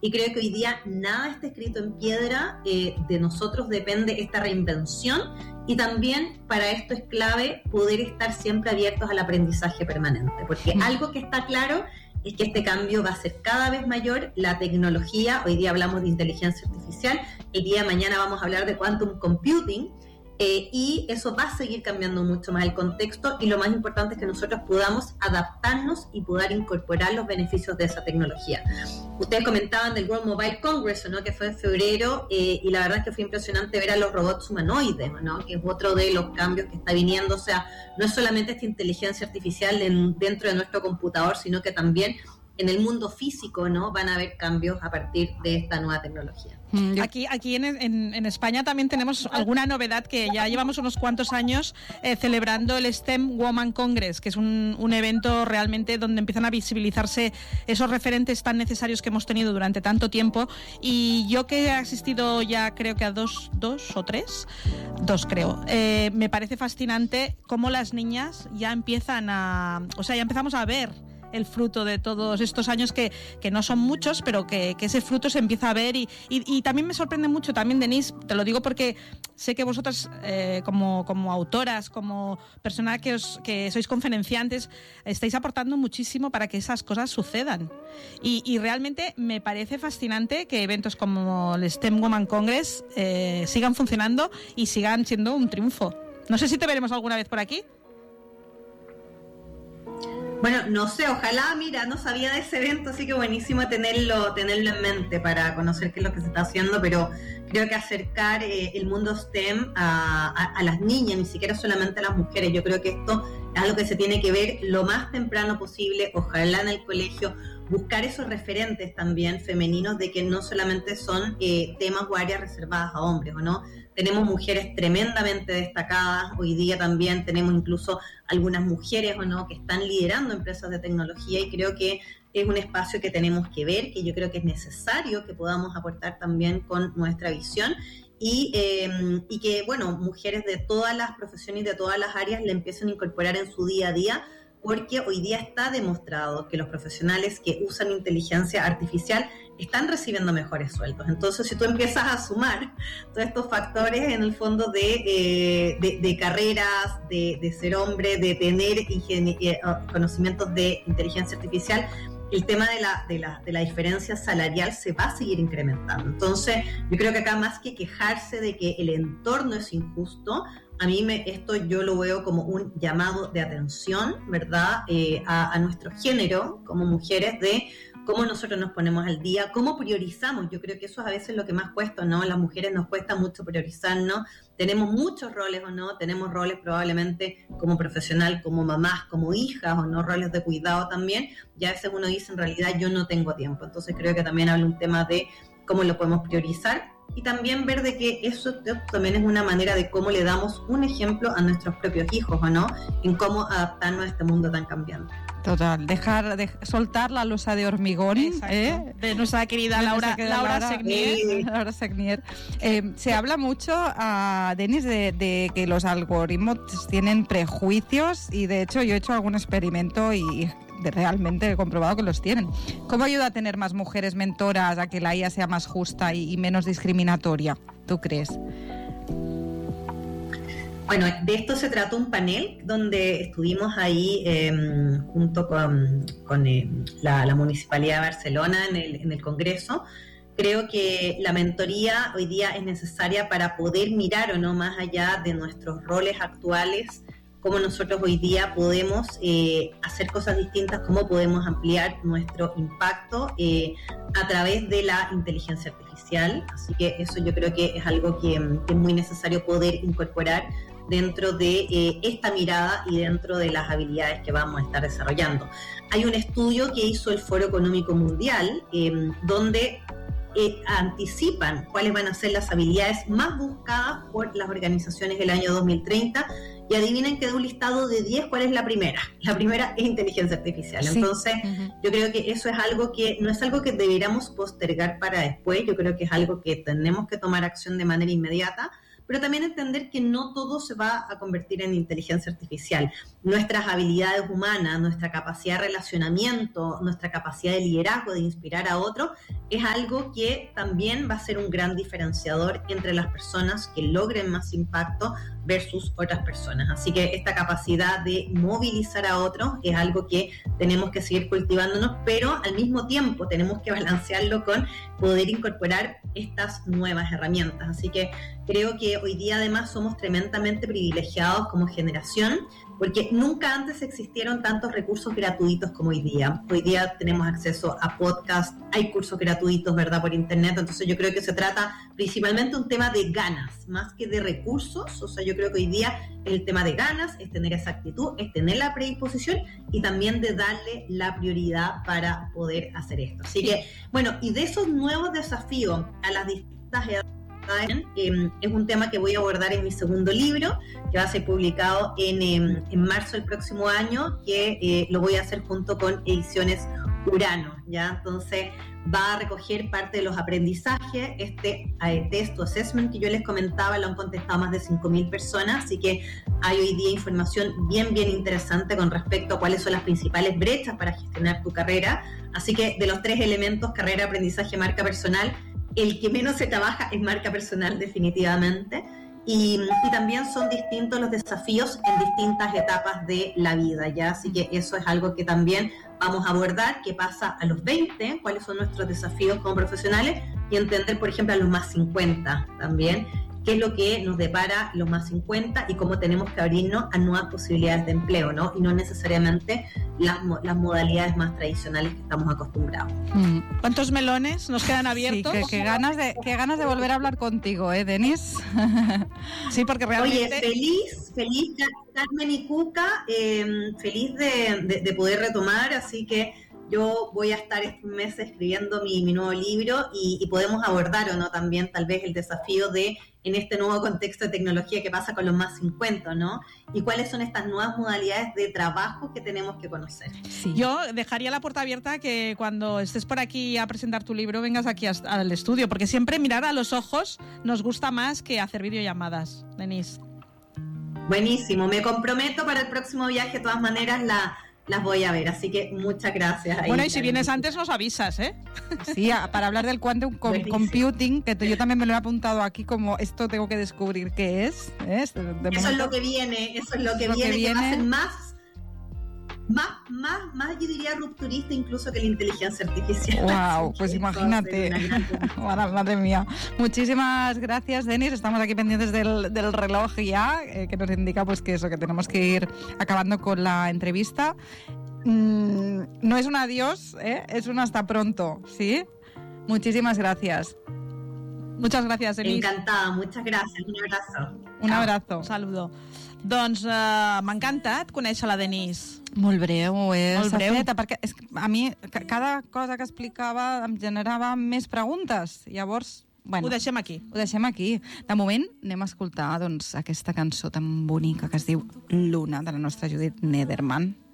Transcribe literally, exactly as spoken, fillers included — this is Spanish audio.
y creo que hoy día nada está escrito en piedra, eh, de nosotros depende esta reinvención, y también para esto es clave poder estar siempre abiertos al aprendizaje permanente, porque mm. algo que está claro es que este cambio va a ser cada vez mayor. La tecnología, hoy día hablamos de inteligencia artificial, el día de mañana vamos a hablar de quantum computing, eh, y eso va a seguir cambiando mucho más el contexto, y lo más importante es que nosotros podamos adaptarnos y poder incorporar los beneficios de esa tecnología. Ustedes comentaban del World Mobile Congress, ¿no?, que fue en febrero, eh, y la verdad es que fue impresionante ver a los robots humanoides, ¿no?, que es otro de los cambios que está viniendo. O sea, no es solamente esta inteligencia artificial en, dentro de nuestro computador, sino que también en el mundo físico, ¿no?, van a haber cambios a partir de esta nueva tecnología. Aquí, aquí en, en, en España también tenemos alguna novedad, que ya llevamos unos cuantos años eh, celebrando el STEM Woman Congress, que es un, un evento realmente donde empiezan a visibilizarse esos referentes tan necesarios que hemos tenido durante tanto tiempo. Y yo, que he asistido ya creo que a dos, dos o tres, dos creo, eh, me parece fascinante cómo las niñas ya empiezan a, o sea, ya empezamos a ver el fruto de todos estos años, que, que no son muchos, pero que, que ese fruto se empieza a ver. Y, y, y también me sorprende mucho, también, Denise, te lo digo porque sé que vosotras, eh, como, como autoras, como personas que, os, que sois conferenciantes, estáis aportando muchísimo para que esas cosas sucedan. Y, y realmente me parece fascinante que eventos como el STEM Woman Congress eh, sigan funcionando y sigan siendo un triunfo. No sé si te veremos alguna vez por aquí. Bueno, no sé, ojalá, mira, no sabía de ese evento, así que buenísimo tenerlo, tenerlo en mente para conocer qué es lo que se está haciendo, pero creo que acercar eh, el mundo STEM a, a, a las niñas, ni siquiera solamente a las mujeres, yo creo que esto es algo que se tiene que ver lo más temprano posible, ojalá en el colegio, buscar esos referentes también femeninos de que no solamente son eh, temas o áreas reservadas a hombres, ¿o no? Tenemos mujeres tremendamente destacadas, hoy día también tenemos incluso algunas mujeres, ¿o no?, que están liderando empresas de tecnología, y creo que es un espacio que tenemos que ver, que yo creo que es necesario que podamos aportar también con nuestra visión, y, eh, y que, bueno, mujeres de todas las profesiones y de todas las áreas le empiecen a incorporar en su día a día, porque hoy día está demostrado que los profesionales que usan inteligencia artificial están recibiendo mejores sueldos. Entonces, si tú empiezas a sumar todos estos factores en el fondo de, eh, de, de carreras, de, de ser hombre, de tener ingenie- eh, conocimientos de inteligencia artificial, el tema de la, de, la, de la diferencia salarial se va a seguir incrementando. Entonces, yo creo que acá, más que quejarse de que el entorno es injusto, a mí me, esto yo lo veo como un llamado de atención, ¿verdad?, eh, a, a nuestro género como mujeres, de cómo nosotros nos ponemos al día, cómo priorizamos. Yo creo que eso es a veces lo que más cuesta, ¿no? Las mujeres nos cuesta mucho priorizarnos, tenemos muchos roles, ¿o no? Tenemos roles probablemente como profesional, como mamás, como hijas, ¿o no? Roles de cuidado también, y a veces uno dice, en realidad yo no tengo tiempo. Entonces creo que también habla un tema de cómo lo podemos priorizar, y también ver de que eso también es una manera de cómo le damos un ejemplo a nuestros propios hijos, ¿o no?, en cómo adaptarnos a este mundo tan cambiante. Total, dejar de soltar la losa de hormigón, ¿eh? de nuestra querida de Laura, nuestra Laura, Laura Segnier. Sí. Laura Segnier. Eh, se habla mucho, uh, Denis, de, de que los algoritmos tienen prejuicios, y de hecho yo he hecho algún experimento y de realmente he comprobado que los tienen. ¿Cómo ayuda a tener más mujeres mentoras, a que la I A sea más justa y, y menos discriminatoria, tú crees? Bueno, de esto se trató un panel donde estuvimos ahí eh, junto con, con eh, la, la Municipalidad de Barcelona en el, en el Congreso. Creo que la mentoría hoy día es necesaria para poder mirar, o no, más allá de nuestros roles actuales, cómo nosotros hoy día podemos eh, hacer cosas distintas, cómo podemos ampliar nuestro impacto eh, a través de la inteligencia artificial. Así que eso yo creo que es algo que, que es muy necesario poder incorporar dentro de eh, esta mirada y dentro de las habilidades que vamos a estar desarrollando. Hay un estudio que hizo el Foro Económico Mundial eh, donde eh, anticipan cuáles van a ser las habilidades más buscadas por las organizaciones el año dos mil treinta, y adivinen que de un listado de diez, ¿cuál es la primera? La primera es inteligencia artificial. Sí. Entonces, uh-huh. yo creo que eso es algo que no es algo que deberíamos postergar para después, yo creo que es algo que tenemos que tomar acción de manera inmediata, pero también entender que no todo se va a convertir en inteligencia artificial. nuestras habilidades humanas, nuestra capacidad de relacionamiento, nuestra capacidad de liderazgo, de inspirar a otros, es algo que también va a ser un gran diferenciador entre las personas que logren más impacto versus otras personas. Así que esta capacidad de movilizar a otros es algo que tenemos que seguir cultivándonos, pero al mismo tiempo tenemos que balancearlo con poder incorporar estas nuevas herramientas. Así que creo que hoy día además somos tremendamente privilegiados como generación, porque nunca antes existieron tantos recursos gratuitos como hoy día. Hoy día tenemos acceso a podcasts, hay cursos gratuitos, ¿verdad?, por internet. Entonces yo creo que se trata principalmente un tema de ganas, más que de recursos. O sea, yo creo que hoy día el tema de ganas es tener esa actitud, es tener la predisposición y también de darle la prioridad para poder hacer esto. Así que, bueno, y de esos nuevos desafíos a las distintas edades, Eh, es un tema que voy a abordar en mi segundo libro, que va a ser publicado en, eh, en marzo del próximo año, que eh, lo voy a hacer junto con Ediciones Urano, ¿ya? Entonces va a recoger parte de los aprendizajes. Este eh, test o assessment que yo les comentaba lo han contestado más de cinco mil personas, así que hay hoy día información bien, bien interesante con respecto a cuáles son las principales brechas para gestionar tu carrera. Así que de los tres elementos, carrera, aprendizaje, marca personal, el que menos se trabaja es marca personal, definitivamente. Y, y también son distintos los desafíos en distintas etapas de la vida, ¿ya? Así que eso es algo que también vamos a abordar, qué pasa a los veinte, cuáles son nuestros desafíos como profesionales, y entender, por ejemplo, a los más cincuenta también, qué es lo que nos depara los más cincuenta y cómo tenemos que abrirnos a nuevas posibilidades de empleo, ¿no? Y no necesariamente las, las modalidades más tradicionales que estamos acostumbrados. Mm. ¿Cuántos melones nos quedan abiertos? Sí, qué ganas de, qué ganas de volver a hablar contigo, ¿eh, Denis? Sí, porque realmente... Oye, feliz, feliz, Carmen y Cuca, eh, feliz de, de, de poder retomar, así que yo voy a estar estos meses escribiendo mi, mi nuevo libro y, y podemos abordar o no también tal vez el desafío de, en este nuevo contexto de tecnología, que pasa con los más cincuenta, ¿no? Y cuáles son estas nuevas modalidades de trabajo que tenemos que conocer. Sí. Yo dejaría la puerta abierta que cuando estés por aquí a presentar tu libro vengas aquí al estudio, porque siempre mirar a los ojos nos gusta más que hacer videollamadas, Denise. Buenísimo, me comprometo para el próximo viaje, de todas maneras la... las voy a ver, así que muchas gracias. Ahí, bueno, y si vienes antes nos avisas, ¿eh? Sí, para hablar del quantum com- computing, que yo también me lo he apuntado aquí como esto tengo que descubrir qué es. ¿eh? De eso momento, es lo que viene, eso es lo que, lo viene, que viene, que va a ser más, más, más, más, yo diría rupturista incluso que la inteligencia artificial. Wow, pues imagínate. Madre mía. Muchísimas gracias, Denis. Estamos aquí pendientes del, del reloj ya, eh, que nos indica pues que eso, que tenemos que ir acabando con la entrevista. Mm, no es un adiós, ¿eh? Es un hasta pronto, ¿sí? Muchísimas gracias. Muchas gracias, Denis. Encantada, muchas gracias. Un abrazo. Un Chao. abrazo. Un saludo. Doncs uh, m'ha encantat conèixer la Denise. Molt breu, eh? Molt breu. Feta, perquè és que a mi cada cosa que explicava em generava més preguntes. Llavors, bueno, ho deixem aquí. Ho deixem aquí. De moment anem a escoltar doncs, aquesta cançó tan bonica que es diu Luna, de la nostra Judith Nederman.